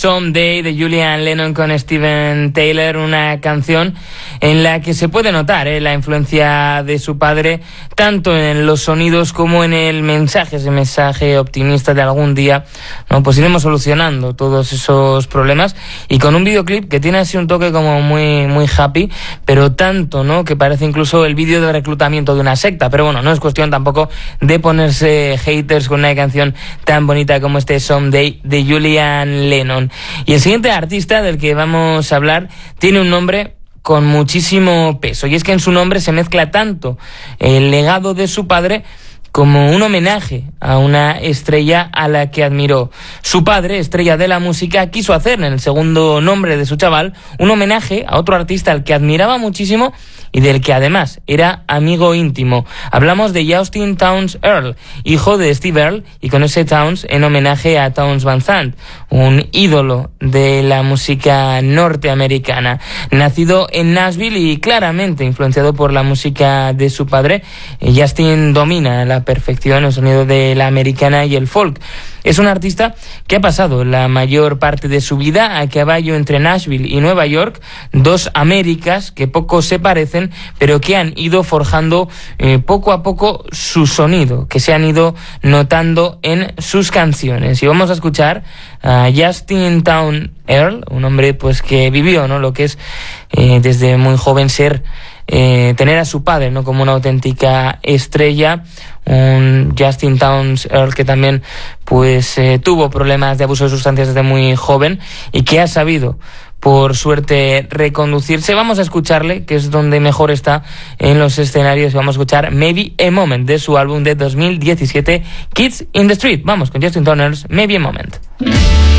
Someday de Julian Lennon con Steven Tyler, una canción en la que se puede notar la influencia de su padre, tanto en los sonidos como en el mensaje, ese mensaje optimista de algún día, ¿no? Pues iremos solucionando todos esos problemas, y con un videoclip que tiene así un toque como muy, muy happy, pero tanto, ¿no?, que parece incluso el vídeo de reclutamiento de una secta. Pero bueno, no es cuestión tampoco de ponerse haters con una canción tan bonita como este Someday de Julian Lennon. Y el siguiente artista del que vamos a hablar tiene un nombre con muchísimo peso, y es que en su nombre se mezcla tanto el legado de su padre como un homenaje a una estrella a la que admiró. Su padre, estrella de la música, quiso hacer en el segundo nombre de su chaval un homenaje a otro artista al que admiraba muchísimo y del que además era amigo íntimo. Hablamos de Justin Townes Earle, hijo de Steve Earle, y con ese Townes en homenaje a Townes Van Zandt, un ídolo de la música norteamericana. Nacido en Nashville y claramente influenciado por la música de su padre, Justin domina a la perfección el sonido de la americana y el folk. Es un artista que ha pasado la mayor parte de su vida a caballo entre Nashville y Nueva York, dos Américas que poco se parecen, pero que han ido forjando poco a poco su sonido, que se han ido notando en sus canciones. Y vamos a escuchar a Justin Townes Earle, un hombre pues que vivió, ¿no?, lo que es desde muy joven tener a su padre, ¿no?, como una auténtica estrella. Un Justin Townes Earle que también pues tuvo problemas de abuso de sustancias desde muy joven y que ha sabido, por suerte, reconducirse. Vamos a escucharle, que es donde mejor está en los escenarios. Vamos a escuchar Maybe a Moment de su álbum de 2017, Kids in the Street. Vamos con Justin Townes, Maybe a Moment.